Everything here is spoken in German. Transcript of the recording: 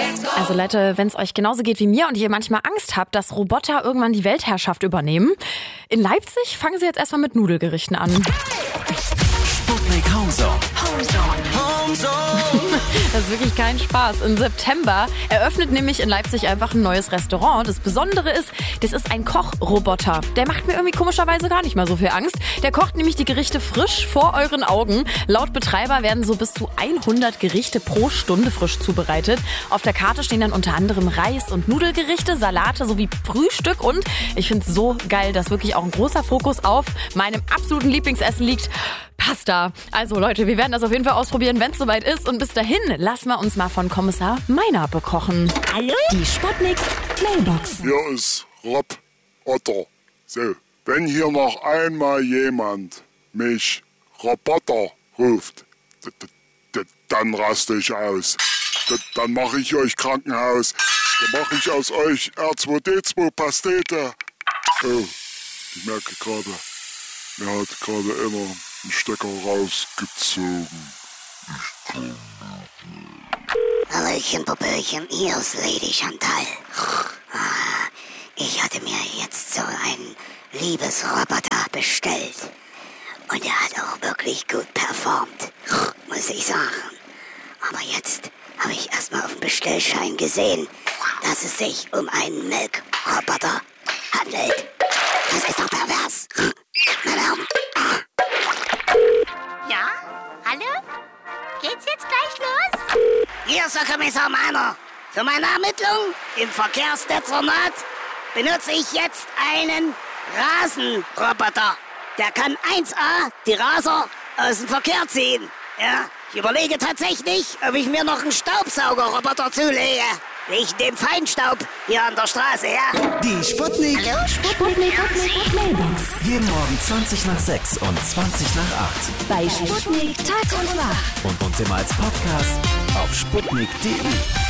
Also Leute, wenn es euch genauso geht wie mir und ihr manchmal Angst habt, dass Roboter irgendwann die Weltherrschaft übernehmen, in Leipzig fangen sie jetzt erstmal mit Nudelgerichten an. Sputnik Homezone. Das ist wirklich kein Spaß. Im September eröffnet nämlich in Leipzig einfach ein neues Restaurant. Das Besondere ist, das ist ein Kochroboter. Der macht mir irgendwie komischerweise gar nicht mal so viel Angst. Der kocht nämlich die Gerichte frisch vor euren Augen. Laut Betreiber werden so bis zu 100 Gerichte pro Stunde frisch zubereitet. Auf der Karte stehen dann unter anderem Reis- und Nudelgerichte, Salate sowie Frühstück. Und ich finde es so geil, dass wirklich auch ein großer Fokus auf meinem absoluten Lieblingsessen liegt. Pasta. Also Leute, wir werden das auf jeden Fall ausprobieren, wenn es soweit ist. Und bis dahin lassen wir uns mal von Kommissar Meiner bekochen. Hallo? Die Sputnik Mailbox. Hier ist Rob Otto. So, wenn hier noch einmal jemand mich Roboter ruft, dann raste ich aus. Dann mache ich euch Krankenhaus. Dann mache ich aus euch R2D2 Pastete. Oh, ich merke gerade, mir hat gerade einer einen Stecker rausgezogen. Hallöchen, Popöchen, hier ist Lady Chantal. Ich hatte mir jetzt so einen Liebesroboter bestellt. Und er hat auch wirklich gut performt, muss ich sagen. Aber jetzt habe ich erstmal auf dem Bestellschein gesehen, dass es sich um einen Melkroboter handelt. Das ist doch pervers. Meine Herren. Ja? Hallo? Geht's jetzt gleich los? Hier ist der Kommissar Meiner. Für meine Ermittlung im Verkehrsdezernat benutze ich jetzt einen Rasenroboter. Der kann 1A die Raser aus dem Verkehr ziehen. Ja, ich überlege tatsächlich, ob ich mir noch einen Staubsaugerroboter zulege. Wegen dem Feinstaub hier an der Straße, ja? Die Sputnik. Hallo? Sputnik Mailbox. Jeden Morgen 20 nach 6 und 20 nach 8. Bei Sputnik Tag und Nacht. Und uns immer als Podcast auf sputnik.de.